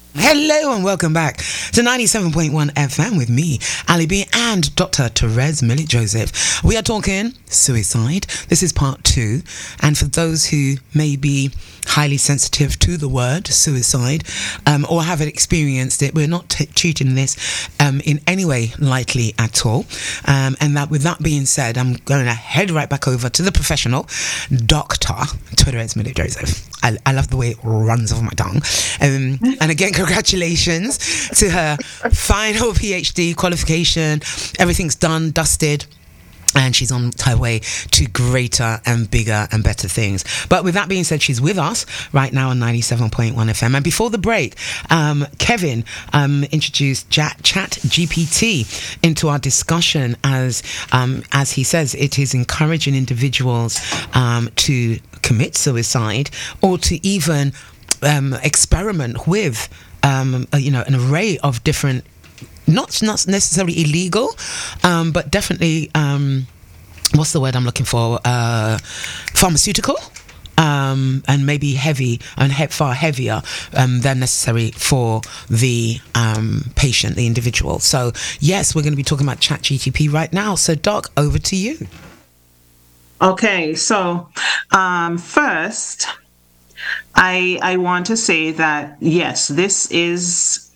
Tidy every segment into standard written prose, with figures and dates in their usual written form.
Hello and welcome back to 97.1 FM with me, Ali B, and Dr. Therese Millett Joseph. We are talking suicide. This is part 2. And for those who may be highly sensitive to the word suicide or haven't experienced it, we're not treating this in any way lightly at all. And that, with that being said, I'm going to head right back over to the professional, Dr. Therese Millett Joseph. I love the way it runs off my tongue. And again, congratulations to her final PhD qualification. Everything's done, dusted, and she's on her way to greater and bigger and better things. But with that being said, she's with us right now on 97.1 FM. And before the break, Kevin introduced ChatGPT into our discussion as he says, it is encouraging individuals to commit suicide or to even experiment with an array of different, not necessarily illegal, but definitely what's the word I'm looking for, pharmaceutical, and maybe heavy and far heavier than necessary for the patient, the individual. So yes, we're going to be talking about ChatGPT right now. So Doc, over to you. Okay, so first, I want to say that yes, this is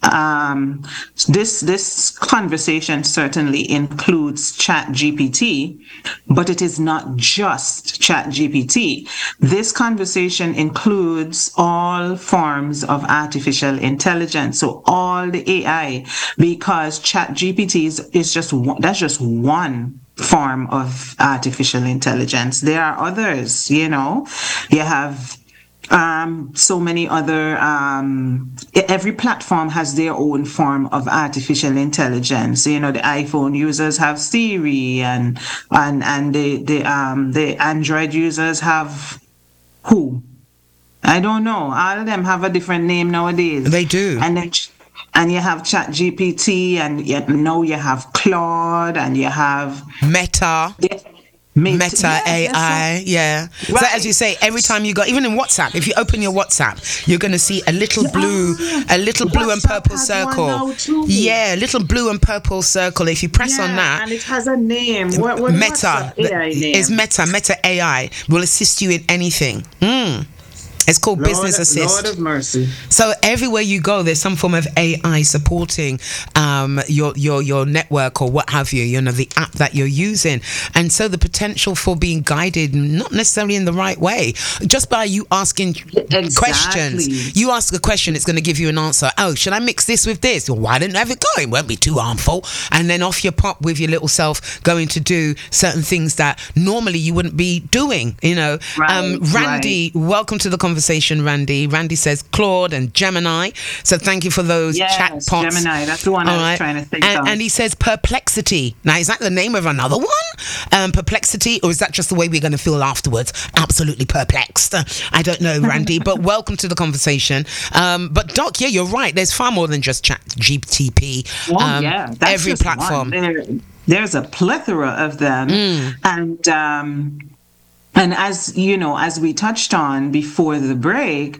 this conversation certainly includes ChatGPT, but it is not just ChatGPT. This conversation includes all forms of artificial intelligence, so all the AI, because ChatGPT is just one form of artificial intelligence. There are others, you have so many other, every platform has their own form of artificial intelligence. The iPhone users have Siri, and the Android users have who? I don't know. All of them have a different name nowadays. They do. And you have ChatGPT, and now you have Claude, and you have Meta AI, yeah. Right. So as you say, every time you go, even in WhatsApp, if you open your WhatsApp, you're going to see a little blue and purple circle. Yeah, little blue and purple circle. If you press on that, and it has a name. What Meta AI name? Is Meta AI will assist you in anything. It's called Business Assist. Lord of mercy. So everywhere you go, there's some form of AI supporting your network or what have you, the app that you're using. And so the potential for being guided, not necessarily in the right way, just by you asking questions. You ask a question, it's going to give you an answer. Oh, should I mix this with this? Well, why didn't I have it go? It won't be too harmful. And then off you pop with your little self going to do certain things that normally you wouldn't be doing, Randy, welcome to the conversation, Randy. Randy says Claude and Gemini. So thank you for those chatbots. Gemini, that's the one I was trying to think of. And he says Perplexity. Now, is that the name of another one? Perplexity, or is that just the way we're going to feel afterwards? Absolutely perplexed. I don't know, Randy, but welcome to the conversation. But Doc, yeah, you're right. There's far more than just ChatGPT. That's every just platform. There's a plethora of them, and as you know, as we touched on before the break,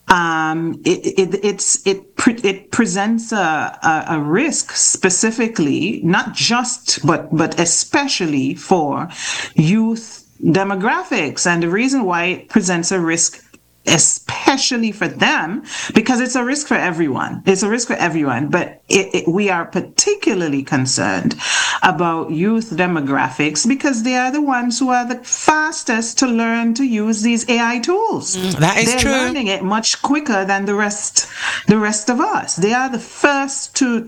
it presents a risk specifically, not just but especially for youth demographics, and the reason why it presents a risk especially for them, because it's a risk for everyone. It's a risk for everyone, but we are particularly concerned about youth demographics because they are the ones who are the fastest to learn to use these AI tools. That is true. They're learning it much quicker than the rest of us. They are the first to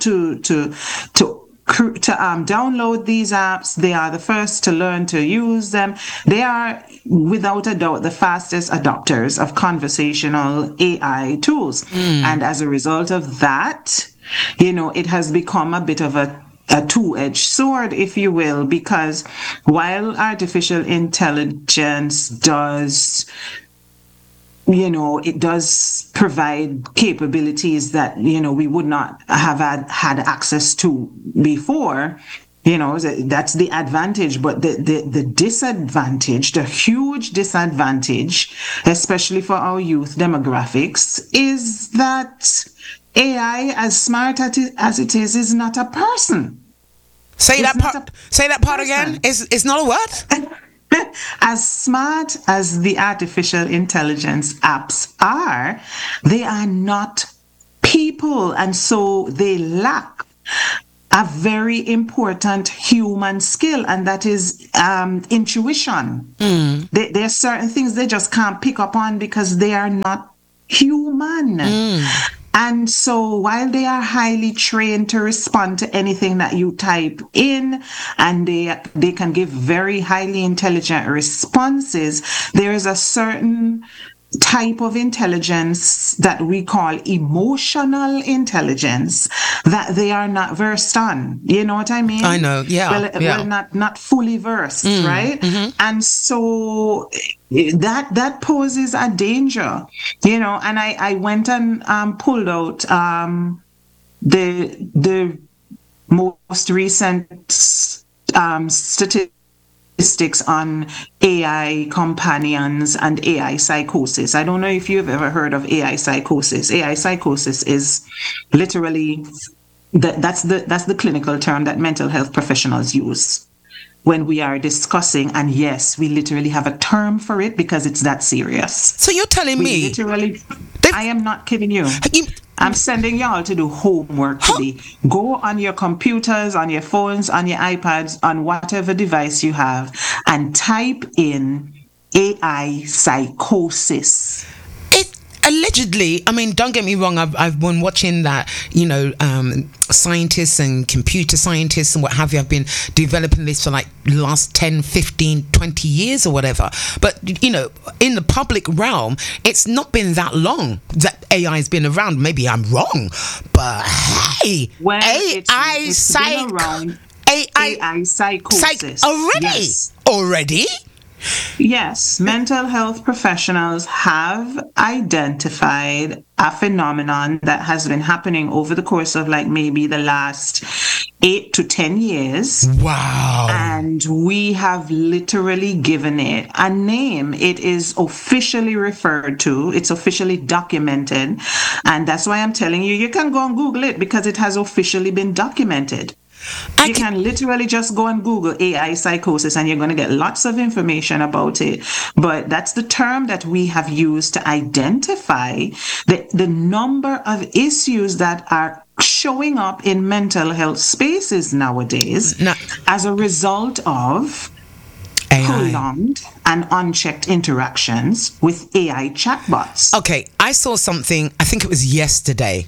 download these apps. They are the first to learn to use them. They are, without a doubt, the fastest adopters of conversational AI tools. And as a result of that, it has become a bit of a two-edged sword, if you will, because while artificial intelligence does it does provide capabilities that, we would not have had access to before. That's the advantage, but the disadvantage, the huge disadvantage, especially for our youth demographics, is that AI, as smart as it is not a person. Say It's that not part. a Say that part person. again. It's not a word. As smart as the artificial intelligence apps are, they are not people. And so they lack a very important human skill, and that is intuition. There are certain things they just can't pick up on because they are not human. And so while they are highly trained to respond to anything that you type in, and they can give very highly intelligent responses, there is a certain type of intelligence that we call emotional intelligence that they are not versed on. You know what I mean? I know, yeah, Well, not fully versed, right? And so that poses a danger, and I went and pulled out the most recent statistics on AI companions and AI psychosis. I don't know if you've ever heard of AI psychosis. AI psychosis is literally that's the clinical term that mental health professionals use when we are discussing, and yes, we literally have a term for it because it's that serious. So you're telling me Literally, I am not kidding you. I'm sending y'all to do homework today. Go on your computers, on your phones, on your iPads, on whatever device you have, and type in AI psychosis. Allegedly, I mean, don't get me wrong, I've been watching that, scientists and computer scientists and what have you have been developing this for like last 10, 15, 20 years or whatever. But, in the public realm, it's not been that long that AI has been around. Maybe I'm wrong, but hey, AI psychosis. Already? Yes, mental health professionals have identified a phenomenon that has been happening over the course of like maybe the last 8 to 10 years. Wow. And we have literally given it a name. It is officially referred to, it's officially documented. And that's why I'm telling you, you can go and Google it because it has officially been documented. You can literally just go and Google AI psychosis and you're going to get lots of information about it. But that's the term that we have used to identify the number of issues that are showing up in mental health spaces nowadays as a result of AI. Prolonged and unchecked interactions with AI chatbots. Okay, I saw something, I think it was yesterday.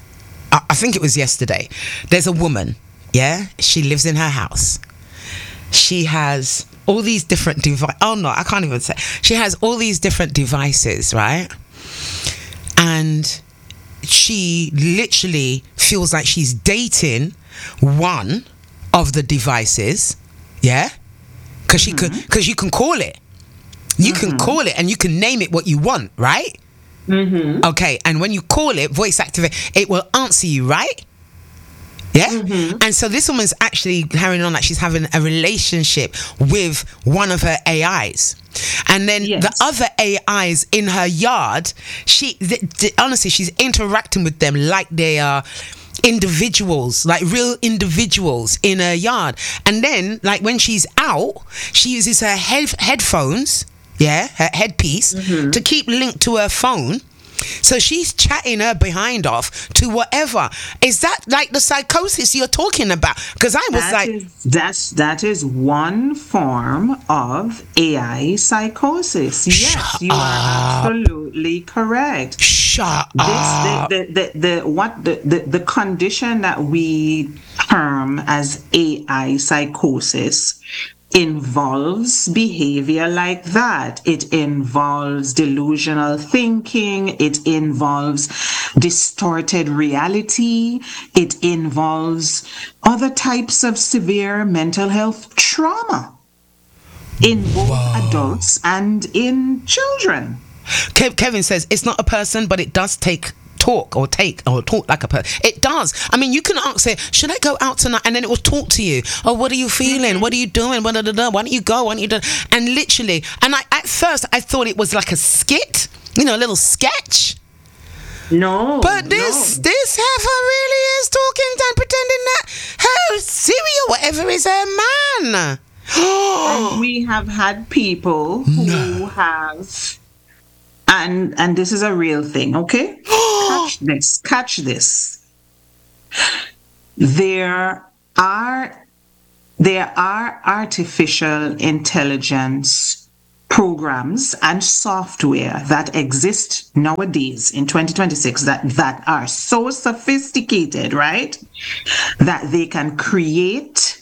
There's a woman. Yeah, she lives in her house. She has all these different devices. Oh no, I can't even say. She has all these different devices, right? And she literally feels like she's dating one of the devices. Yeah, because you can call it. You can call it and you can name it what you want, right? Okay, and when you call it, voice activate, it will answer you, right? Yeah? And so this woman's actually carrying on like she's having a relationship with one of her AIs. And then the other AIs in her yard, honestly, she's interacting with them like they are individuals, like real individuals in her yard. And then, like when she's out, she uses her headphones, her headpiece, to keep linked to her phone. So she's chatting her behind off to whatever. Is that like the psychosis you're talking about? Because I was that is one form of AI psychosis. Yes, you are absolutely correct. Shut up. The condition that we term as AI psychosis involves behavior like that. It involves delusional thinking. It involves distorted reality. It involves other types of severe mental health trauma in both adults and in children. Kevin says it's not a person, but it does talk like a person. It does. I mean, you can ask it, should I go out tonight? And then it will talk to you. Oh, what are you feeling? What are you doing? Why don't you go? Why don't you do? And literally, at first I thought it was like a skit, a little sketch. No. But this heifer really is talking and pretending that her Siri or whatever is her man. And we have had people who have, and this is a real thing, okay? Catch this. There are artificial intelligence programs and software that exist nowadays in 2026 that are so sophisticated, right? That they can create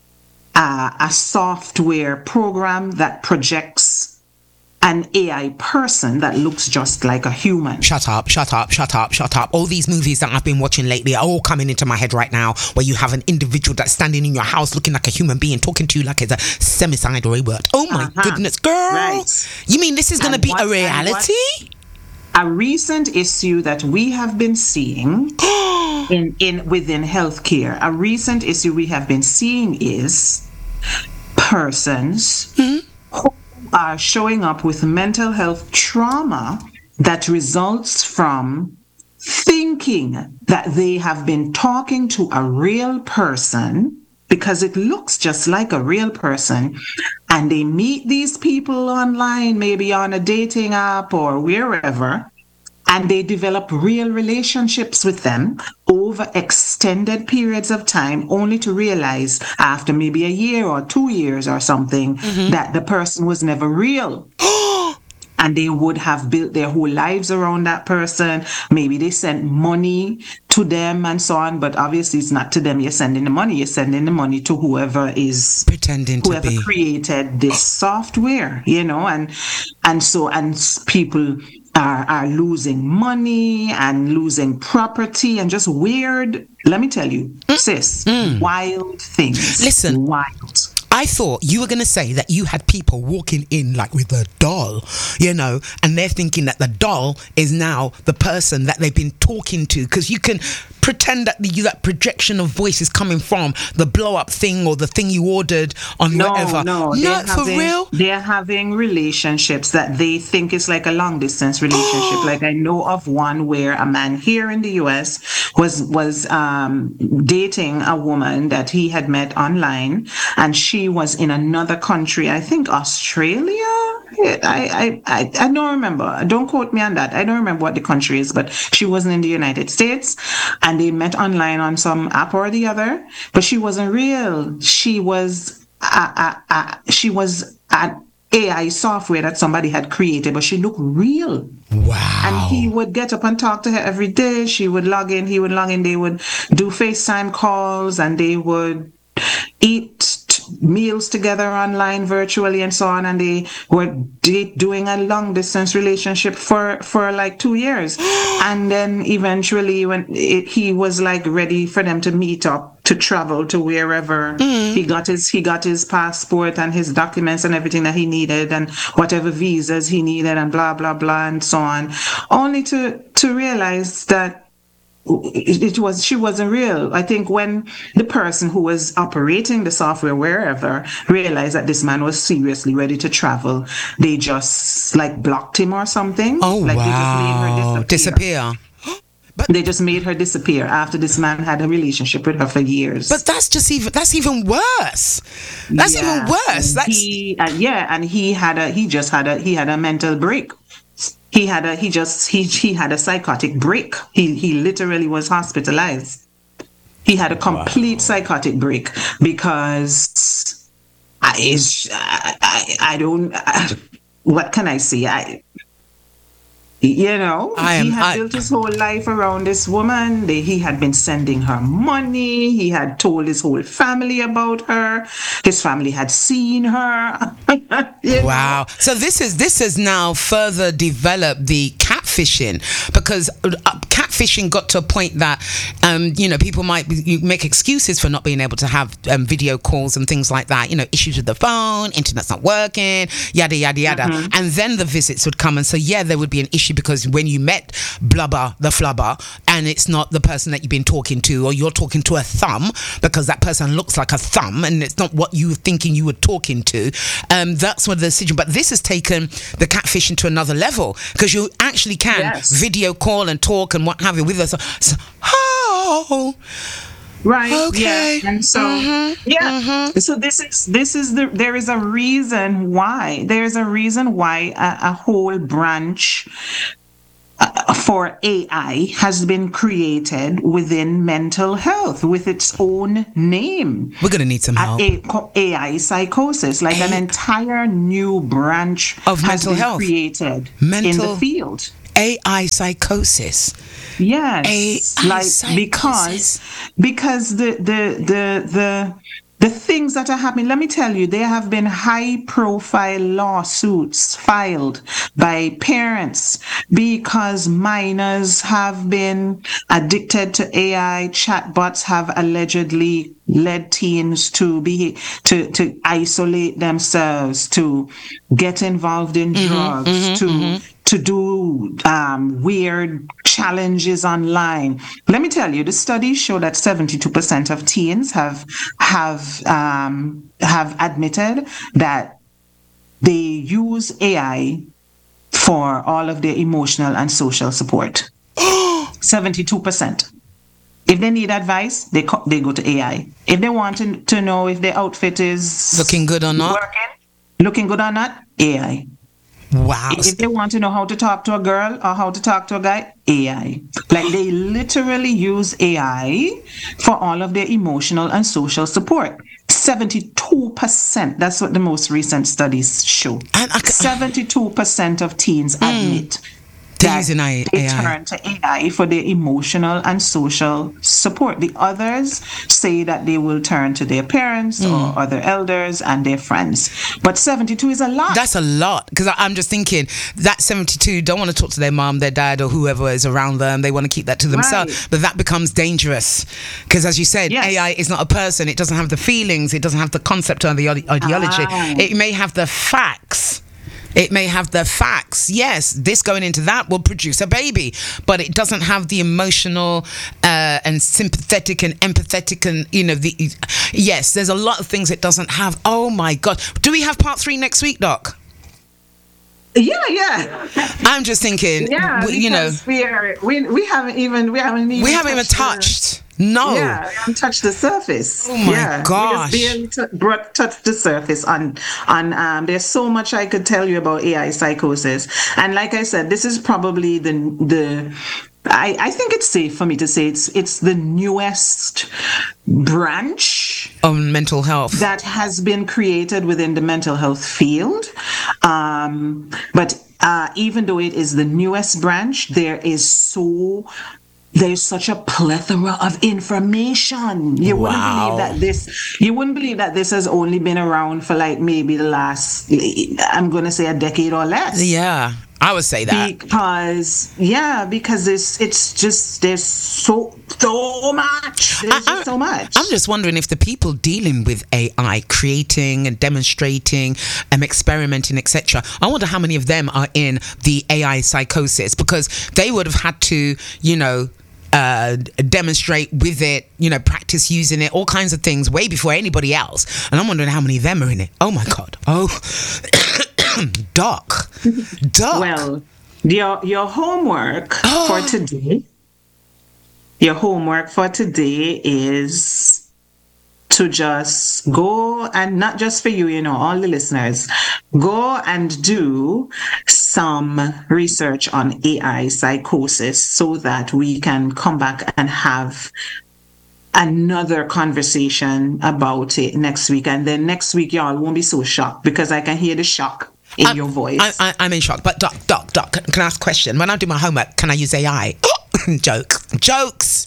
a software program that projects an AI person that looks just like a human. Shut up. All these movies that I've been watching lately are all coming into my head right now, where you have an individual that's standing in your house looking like a human being, talking to you like it's a semicide or a word. Oh my goodness, girl. Right. You mean this is going to be a reality? A recent issue that we have been seeing within healthcare, a recent issue we have been seeing is persons who are showing up with mental health trauma that results from thinking that they have been talking to a real person because it looks just like a real person, and they meet these people online, maybe on a dating app or wherever, and they develop real relationships with them over extended periods of time, only to realize after maybe a year or 2 years or something that the person was never real. And they would have built their whole lives around that person. Maybe they sent money to them and so on, but obviously it's not to them you're sending the money. You're sending the money to whoever is pretending to be, whoever created this software, and people are losing money and losing property and just weird, let me tell you, sis, wild things. Listen, wild. I thought you were going to say that you had people walking in like with a doll, and they're thinking that the doll is now the person that they've been talking to, because you can pretend that that projection of voice is coming from the blow up thing or the thing you ordered on whatever. No, for real. They're having relationships that they think is like a long distance relationship. Like I know of one where a man here in the US was dating a woman that he had met online, and she was in another country, I think Australia. I don't remember. Don't quote me on that. I don't remember what the country is, but she wasn't in the United States, and they met online on some app or the other. But she wasn't real. She was an AI software that somebody had created, but she looked real. Wow. And he would get up and talk to her every day. She would log in. He would log in. They would do FaceTime calls, and they would eat meals together online virtually and so on, and they were doing a long distance relationship for like 2 years. And then eventually when he was like ready for them to meet up to travel to wherever, he got his passport and his documents and everything that he needed and whatever visas he needed and blah blah blah and so on, only to realize that she wasn't real. I think when the person who was operating the software wherever realized that this man was seriously ready to travel, they just like blocked him or something. Oh, like wow. They just made her disappear. But they just made her disappear after this man had a relationship with her for years. But that's even worse. That's even worse. He had a mental break. He had a psychotic break. He literally was hospitalized. He had a complete psychotic break because what can I say? He had built his whole life around this woman. He had been sending her money. He had told his whole family about her. His family had seen her. Wow. So this has now further developed the catfishing, because catfishing got to a point that people might make excuses for not being able to have video calls and things like that. Issues with the phone, internet's not working, yada yada yada. And then the visits would come, and so there would be an issue, because when you met blubber the flubber and it's not the person that you've been talking to, or you're talking to a thumb because that person looks like a thumb and it's not what you were thinking you were talking to, that's what the decision. But this has taken the catfishing to another level, because you actually can Yes. video call and talk and what have you with us. So, oh, Right. okay. Yeah. And so So there is a reason why. There's a reason why a whole branch for AI has been created within mental health with its own name. We're gonna need some help. AI psychosis, like an entire new branch Of has mental been health. created in Mental- the field. AI psychosis. Yes, AI like psychosis. because the things that are happening. Let me tell you, there have been high-profile lawsuits filed by parents because minors have been addicted to AI. Chatbots have allegedly led teens to isolate themselves, to get involved in drugs, to do weird challenges online. Let me tell you, the studies show that 72% of teens have admitted that they use AI for all of their emotional and social support. 72%. If they need advice, they go to AI. If they want to know if their outfit is Looking good or not? looking good or not, AI. Wow. If they want to know how to talk to a girl or how to talk to a guy, AI. Like they literally use AI for all of their emotional and social support. 72%. That's what the most recent studies show. And 72% of teens admit They're that using AI. they turn to AI for their emotional and social support. The others say that they will turn to their parents or other elders and their friends. But 72 is a lot. That's a lot, because I'm just thinking that 72 don't want to talk to their mom, their dad, or whoever is around them. They want to keep that to themselves. Right. But that becomes dangerous because, as you said, Yes. AI is not a person. It doesn't have the feelings. It doesn't have the concept or the ideology. It may have the facts. Yes, this going into that will produce a baby, but it doesn't have the emotional and sympathetic and empathetic and yes, there's a lot of things it doesn't have. Oh my God, do we have part 3 next week, Doc? Yeah. I'm just thinking, Yeah, we haven't even touched. No. Yeah, we haven't touched the surface. Oh my gosh. We just barely touched the surface on there's so much I could tell you about AI psychosis. And like I said, this is probably I think it's safe for me to say it's the newest branch on mental health that has been created within the mental health field. But even though it is the newest branch, there's such a plethora of information. You wouldn't believe that this has only been around for like maybe the last, I'm going to say, a decade or less. Yeah, I would say that. Because it's just, there's so much. There's just so much. I'm just wondering if the people dealing with AI, creating and demonstrating and experimenting, etc., I wonder how many of them are in the AI psychosis, because they would have had to, demonstrate with it, practice using it, all kinds of things way before anybody else. And I'm wondering how many of them are in it. Oh my God. Oh, Doc. Well, your homework for today. Your homework for today is to just go, and not just for you, all the listeners, go and do some research on AI psychosis so that we can come back and have another conversation about it next week. And then next week, y'all won't be so shocked, because I can hear the shock in your voice. I'm in shock. But Doc, can I ask a question? When I do my homework, can I use AI? Jokes.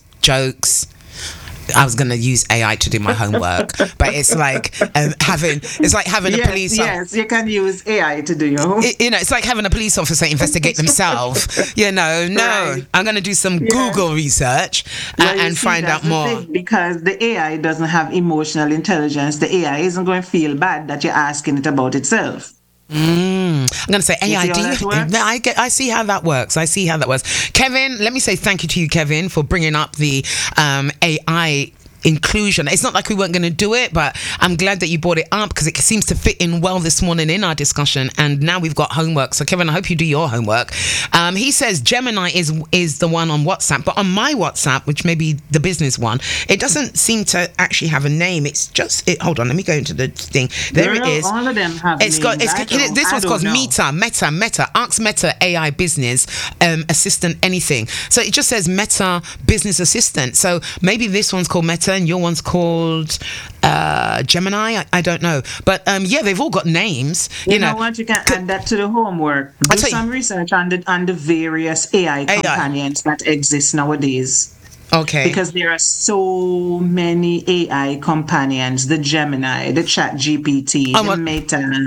I was going to use AI to do my homework, but it's like having a police. Yes, you can use AI to do your homework. It's like having a police officer investigate themselves. No, right. I'm going to do some Google research and find out more. Because the AI doesn't have emotional intelligence. The AI isn't going to feel bad that you're asking it about itself. I'm going to say AI. I see how that works. Kevin, let me say thank you to you, Kevin, for bringing up the AI inclusion. It's not like we weren't going to do it, but I'm glad that you brought it up because it seems to fit in well this morning in our discussion. And now we've got homework. So Kevin, I hope you do your homework. He says Gemini is the one on WhatsApp, but on my WhatsApp, which may be the business one, it doesn't seem to actually have a name. It's just hold on, let me go into the thing. There it is. All of them have names. This one's called Meta. Ask Meta AI Business Assistant anything. So it just says Meta Business Assistant. So maybe this one's called Meta and your one's called Gemini. I don't know, but they've all got names. You know what? You can add that to the homework. Do some research on the various AI companions that exist nowadays. Okay. Because there are so many AI companions: the Gemini, the ChatGPT, the Meta,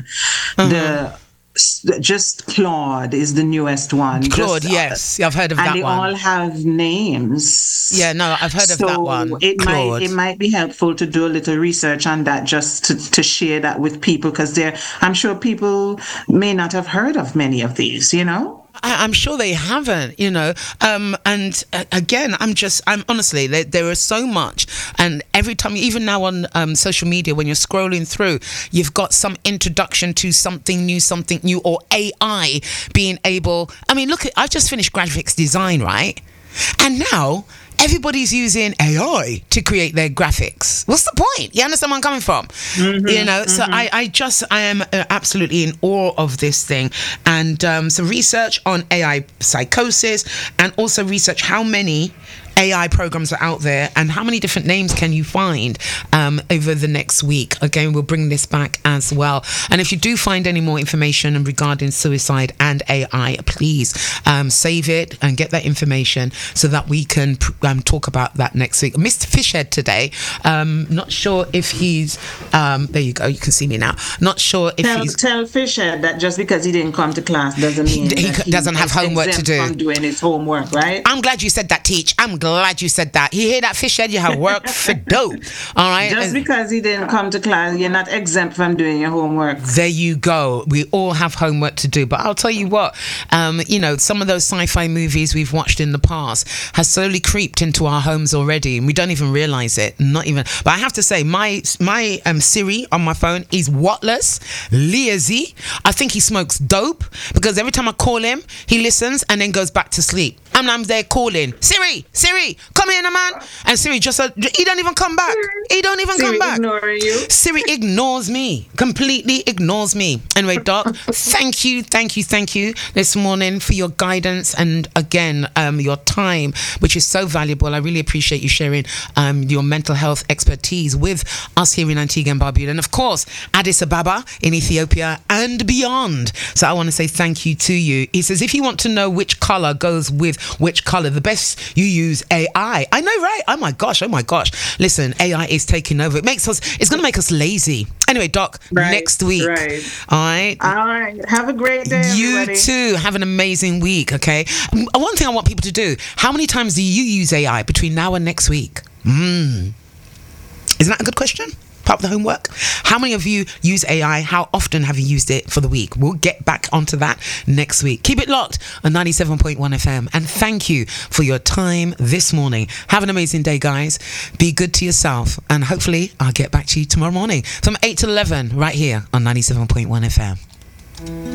just Claude is the newest one. Claude, yes, I've heard of that one. And they all have names. Yeah, no, I've heard of that one. It might be helpful to do a little research on that, just to share that with people, because I'm sure people may not have heard of many of these, I'm sure they haven't, and again, I'm honestly, there is so much, and every time, even now on social media, when you're scrolling through, you've got some introduction to something new, or AI being able, look, I've just finished graphics design, right? And now everybody's using AI to create their graphics. What's the point? You understand where I'm coming from? So I am absolutely in awe of this thing. And some research on AI psychosis, and also research how many AI programs are out there and how many different names can you find over the next week. Again, we'll bring this back as well. And if you do find any more information regarding suicide and AI, please save it and get that information so that we can talk about that next week. Mr. Fishhead today, not sure if he's there you go, you can see me now. Not sure if tell Fishhead that just because he didn't come to class doesn't mean he doesn't have homework to do. From doing his homework, right? I'm glad you said that, Teach. I'm glad you said that. You hear that, Fishhead? You have work for dope. All right. Just because he didn't come to class, you're not exempt from doing your homework. There you go. We all have homework to do. But I'll tell you what, some of those sci-fi movies we've watched in the past has slowly creeped into our homes already, and we don't even realize it. Not even. But I have to say, my Siri on my phone is whatless, lazy. I think he smokes dope, because every time I call him, he listens and then goes back to sleep. And I'm there calling, Siri, come here, man. And Siri just he don't even come back. He don't even come back. Ignoring you. Siri ignores me, completely ignores me. Anyway, Doc, thank you this morning for your guidance, and again, your time, which is so valuable. I really appreciate you sharing your mental health expertise with us here in Antigua and Barbuda, and of course, Addis Ababa in Ethiopia and beyond. So I want to say thank you to you. He says, if you want to know which color goes with which color, the best you use AI. I know, right? Oh my gosh. Listen, AI is taking over. It's going to make us lazy. Anyway, Doc, next week. Right. All right. Have a great day, everybody. You too. Have an amazing week, okay? One thing I want people to do, how many times do you use AI between now and next week? Isn't that a good question? Part of the homework. How many of you use AI? How often have you used it for the week? We'll get back onto that next week. Keep it locked on 97.1 FM. And thank you for your time this morning. Have an amazing day, guys. Be good to yourself. And hopefully I'll get back to you tomorrow morning from 8 to 11 right here on 97.1 FM.